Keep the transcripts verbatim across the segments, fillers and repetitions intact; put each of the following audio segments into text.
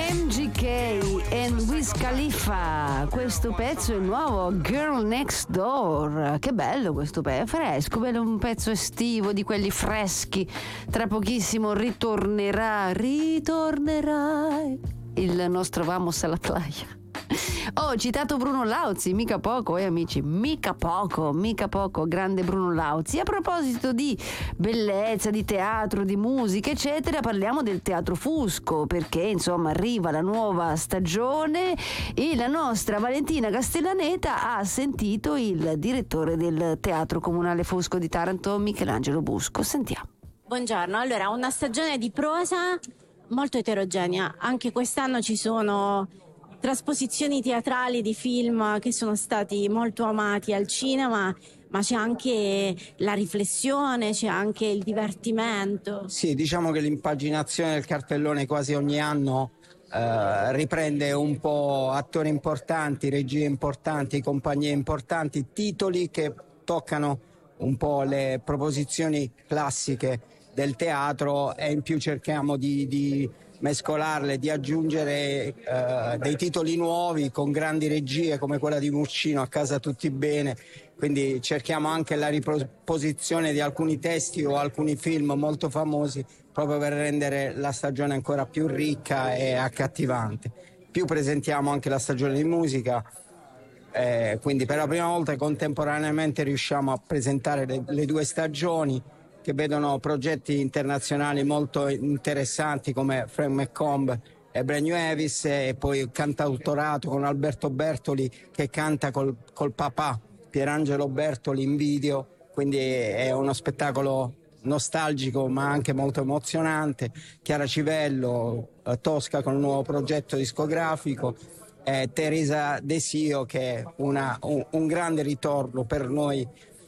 M G K e Wiz Khalifa. Questo pezzo è nuovo, Girl Next Door. Che bello questo pezzo, fresco, bello, un pezzo estivo di quelli freschi. Tra pochissimo ritornerà, ritornerai il nostro Vamos alla playa. Ho citato Bruno Lauzi, mica poco, eh amici, mica poco, mica poco, grande Bruno Lauzi. A proposito di bellezza, di teatro, di musica, eccetera, parliamo del Teatro Fusco, perché insomma arriva la nuova stagione e la nostra Valentina Castellaneta ha sentito il direttore del Teatro Comunale Fusco di Taranto, Michelangelo Busco. Sentiamo. Buongiorno, allora una stagione di prosa molto eterogenea, anche quest'anno ci sono trasposizioni teatrali di film che sono stati molto amati al cinema, ma c'è anche la riflessione, c'è anche il divertimento. Sì, diciamo che l'impaginazione del cartellone quasi ogni anno eh, riprende un po' attori importanti, regie importanti, compagnie importanti, titoli che toccano un po' le proposizioni classiche del teatro e in più cerchiamo di, di mescolarle, di aggiungere eh, dei titoli nuovi con grandi regie come quella di Muccino, A casa tutti bene, quindi cerchiamo anche la riproposizione di alcuni testi o alcuni film molto famosi proprio per rendere la stagione ancora più ricca e accattivante. Più presentiamo anche la stagione di musica, eh, quindi per la prima volta contemporaneamente riusciamo a presentare le, le due stagioni che vedono progetti internazionali molto interessanti come Frank McComb e Brand Evis, e poi il cantautorato con Alberto Bertoli che canta col, col papà Pierangelo Bertoli in video, quindi è uno spettacolo nostalgico ma anche molto emozionante. Chiara Civello, eh, Tosca con il nuovo progetto discografico, e Teresa Desio che è una, un, un grande ritorno per noi.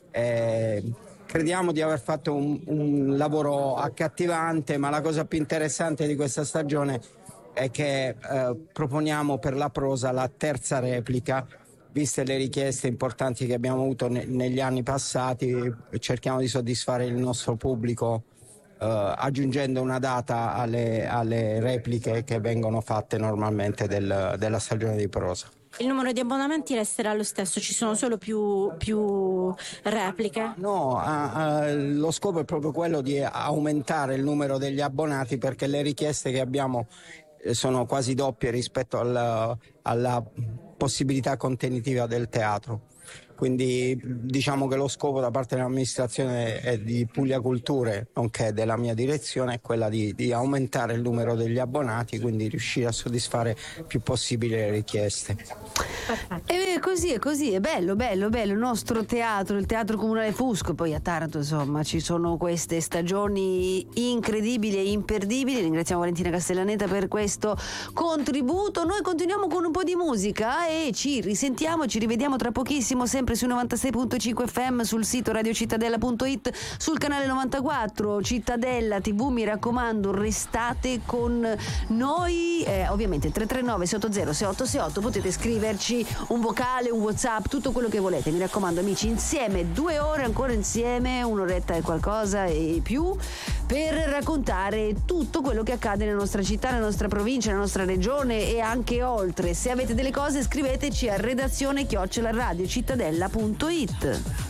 Eh, Crediamo di aver fatto un, un lavoro accattivante, ma la cosa più interessante di questa stagione è che eh, proponiamo per la prosa la terza replica, viste le richieste importanti che abbiamo avuto ne, negli anni passati. Cerchiamo di soddisfare il nostro pubblico eh, aggiungendo una data alle, alle repliche che vengono fatte normalmente del, della stagione di prosa. Il numero di abbonamenti resterà lo stesso, ci sono solo più, più repliche? No, uh, uh, lo scopo è proprio quello di aumentare il numero degli abbonati, perché le richieste che abbiamo sono quasi doppie rispetto al, alla possibilità contenitiva del teatro. Quindi diciamo che lo scopo da parte dell'amministrazione e di Puglia Culture, nonché della mia direzione, è quella di, di aumentare il numero degli abbonati, quindi riuscire a soddisfare il più possibile le richieste. E così è così, è bello, bello, bello il nostro teatro, il Teatro Comunale Fusco. Poi a Taranto insomma ci sono queste stagioni incredibili e imperdibili. Ringraziamo Valentina Castellaneta per questo contributo. Noi continuiamo con un po' di musica e ci risentiamo, ci rivediamo tra pochissimo, sempre su novantasei virgola cinque F M, sul sito radiocittadella punto it, sul canale novantaquattro Cittadella tivù. Mi raccomando, restate con noi, eh, ovviamente tre tre nove sei otto zero sei otto sei otto, potete scriverci un vocale, un WhatsApp, tutto quello che volete. Mi raccomando amici, insieme due ore ancora insieme, un'oretta e qualcosa e più, per raccontare tutto quello che accade nella nostra città, nella nostra provincia, nella nostra regione e anche oltre. Se avete delle cose scriveteci a redazione chiocciola radiocittadella punto it.